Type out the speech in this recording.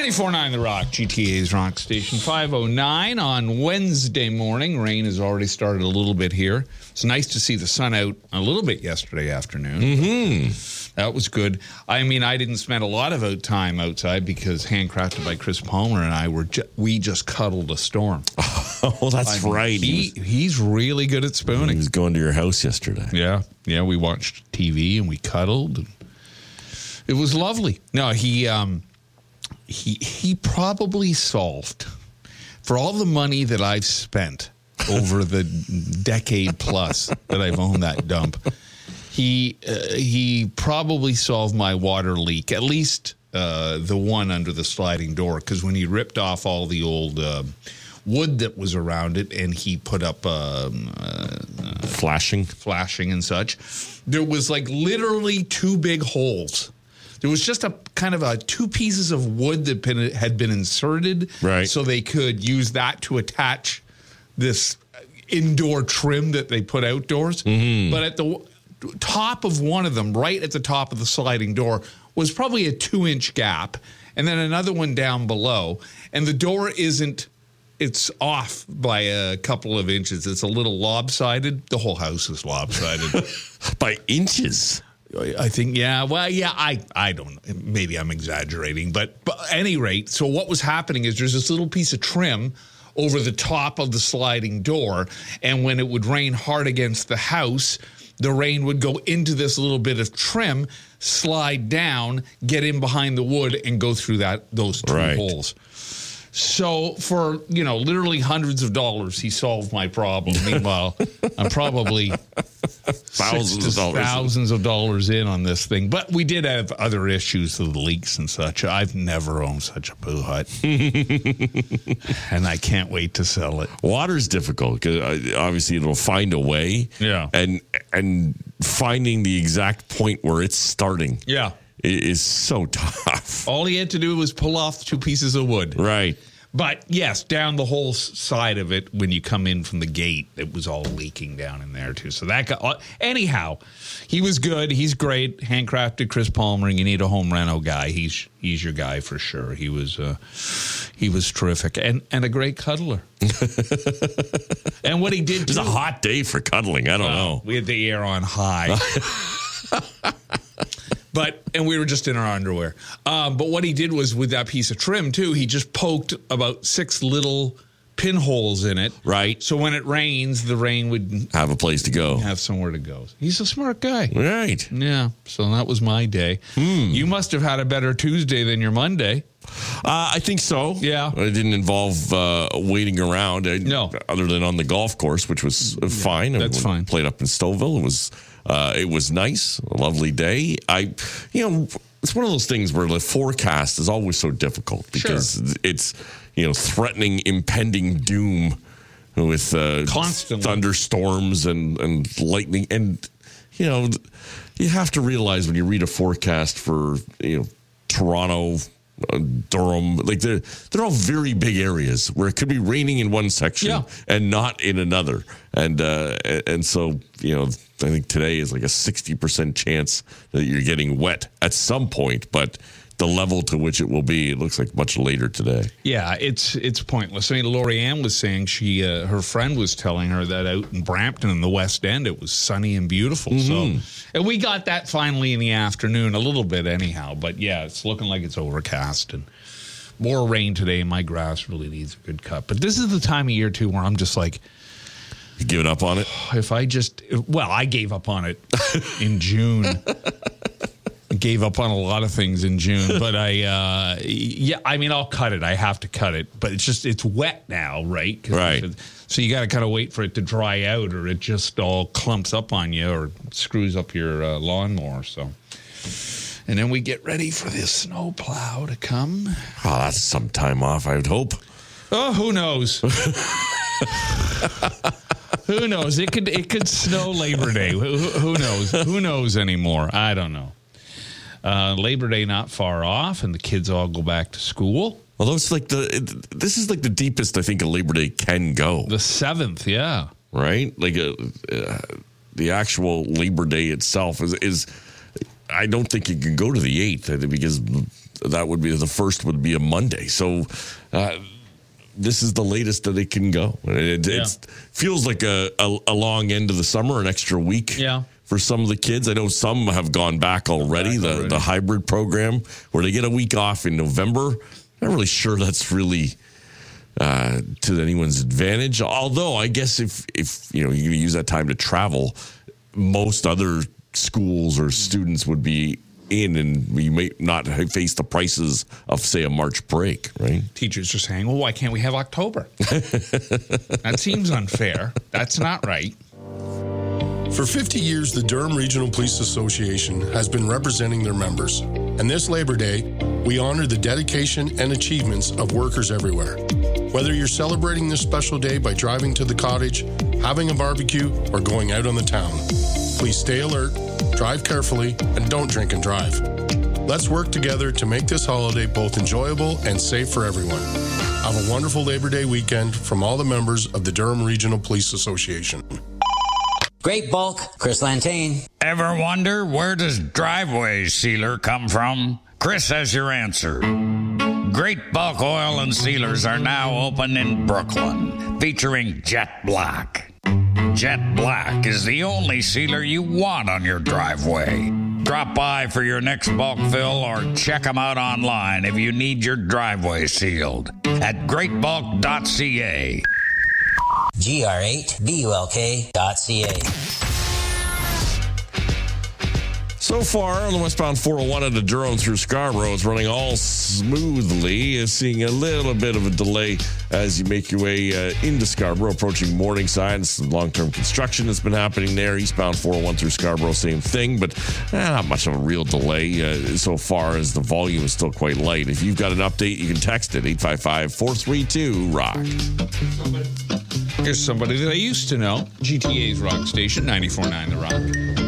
94.9 The Rock, GTA's Rock Station. 5:09 on Wednesday morning. Rain has already started a little bit here. It's nice to see the sun out a little bit yesterday afternoon. Mm-hmm. That was good. I mean, I didn't spend a lot of time outside because Handcrafted by Chris Palmer and I we just cuddled a storm. Oh, that's right. He's really good at spooning. He was going to your house yesterday. Yeah. We watched TV and we cuddled. And it was lovely. No, he probably solved, for all the money that I've spent over the decade plus that I've owned that dump, he probably solved my water leak, at least the one under the sliding door, because when he ripped off all the old wood that was around it and he put up flashing and such, there was like literally two big holes. There was just a kind of two pieces of wood that had been inserted, right, so they could use that to attach this indoor trim that they put outdoors. Mm-hmm. But at the top of one of them, right at the top of the sliding door, was probably a 2-inch gap, and then another one down below. And the door it's off by a couple of inches. It's a little lopsided. The whole house is lopsided. By inches? I think, yeah. Well, yeah, I don't know. Maybe I'm exaggerating. But at any rate, so what was happening is there's this little piece of trim over the top of the sliding door. And when it would rain hard against the house, the rain would go into this little bit of trim, slide down, get in behind the wood, and go through those two holes. So for, literally hundreds of dollars, he solved my problem. Meanwhile, I'm probably thousands of dollars in on this thing. But we did have other issues with leaks and such. I've never owned such a poo hut. And I can't wait to sell it. Water's difficult because obviously it'll find a way. Yeah. And finding the exact point where it's starting. Yeah. It is so tough. All he had to do was pull off 2 pieces of wood. Right. But, yes, down the whole side of it, when you come in from the gate, it was all leaking down in there, too. So that got... Anyhow, he was good. He's great. Handcrafted Chris Palmer. You need a home reno guy. He's your guy for sure. He was terrific. And a great cuddler. And what he did... It was a hot day for cuddling. I don't know. We had the air on high. And we were just in our underwear. But what he did was with that piece of trim, too, he just poked about 6 little pinholes in it. Right. So when it rains, the rain would... have a place to go. Have somewhere to go. He's a smart guy. Right. Yeah. So that was my day. You must have had a better Tuesday than your Monday. I think so. Yeah. It didn't involve waiting around. No. Other than on the golf course, which was fine. That's fine. Played up in Stouffville. It was nice, a lovely day. It's one of those things where the forecast is always so difficult because it's, threatening impending doom with constantly thunderstorms and lightning. And, you have to realize when you read a forecast for, Toronto, Durham, like they're all very big areas where it could be raining in one section and not in another. And so, I think today is like a 60% chance that you're getting wet at some point, but the level to which it will be, it looks like much later today. Yeah, it's pointless. I mean, Lori Ann was saying her friend was telling her that out in Brampton in the West End, it was sunny and beautiful. Mm-hmm. So, and we got that finally in the afternoon, a little bit anyhow. But yeah, it's looking like it's overcast and more rain today. My grass really needs a good cut. But this is the time of year too where I'm just like, you giving up on it? I gave up on it in June. Gave up on a lot of things in June, but I'll cut it. I have to cut it, but it's wet now, right? Right. So you got to kind of wait for it to dry out, or it just all clumps up on you, or screws up your lawnmower. So, and then we get ready for this snow plow to come. Oh, that's some time off, I would hope. Oh, who knows? Who knows? It could snow Labor Day. Who knows? Who knows anymore? I don't know. Labor Day not far off, and the kids all go back to school. Although this is like the deepest I think a Labor Day can go. The 7th, yeah. Right? Like the actual Labor Day itself is I don't think it can go to the 8th because that would be the first would be a Monday. So this is the latest that it can go. It feels like a long end of the summer, an extra week for some of the kids. I know some have gone back already, the hybrid program where they get a week off in November. I'm not really sure that's really to anyone's advantage. Although I guess if you're going to use that time to travel, most other schools or students would be in, and we may not face the prices of, say, a March break, right? Teachers are saying, well, why can't we have October? That seems unfair. That's not right. For 50 years, the Durham Regional Police Association has been representing their members. And this Labor Day, we honor the dedication and achievements of workers everywhere. Whether you're celebrating this special day by driving to the cottage, having a barbecue, or going out on the town, please stay alert, drive carefully, and don't drink and drive. Let's work together to make this holiday both enjoyable and safe for everyone. Have a wonderful Labor Day weekend from all the members of the Durham Regional Police Association. Great Bulk, Chris Lantain. Ever wonder where does driveway sealer come from? Chris has your answer. Great Bulk Oil and Sealers are now open in Brooklyn, featuring Jet Black. Jet Black is the only sealer you want on your driveway. Drop by for your next bulk fill or check them out online if you need your driveway sealed at greatbulk.ca. gr8bulk.ca. So far on the westbound 401 out of Durham through Scarborough, it's running all smoothly. Seeing a little bit of a delay as you make your way into Scarborough, approaching Morningside. Some long-term construction that's been happening there. Eastbound 401 through Scarborough, same thing, but not much of a real delay so far as the volume is still quite light. If you've got an update, you can text it, 855-432-ROCK. Here's somebody that I used to know. GTA's Rock Station, 94.9 The Rock.